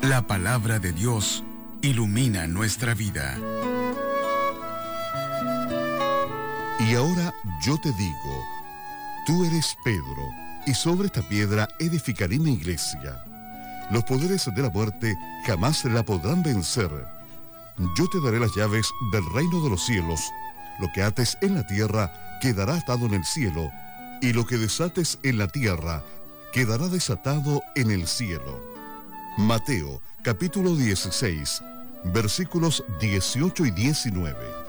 La palabra de Dios ilumina nuestra vida. Y ahora yo te digo, tú eres Pedro, y sobre esta piedra edificaré mi iglesia. Los poderes de la muerte jamás la podrán vencer. Yo te daré las llaves del reino de los cielos. Lo que ates en la tierra quedará atado en el cielo, y lo que desates en la tierra quedará desatado en el cielo. Mateo, capítulo 16, versículos 18 y 19.